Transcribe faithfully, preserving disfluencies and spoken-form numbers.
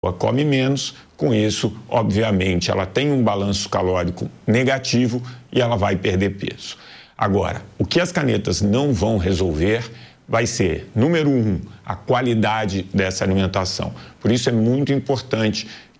Ela come menos, com isso, obviamente, ela tem um balanço calórico negativo e ela vai perder peso. Agora, o que as canetas não vão resolver vai ser, número um, a qualidade dessa alimentação. Por isso é muito importante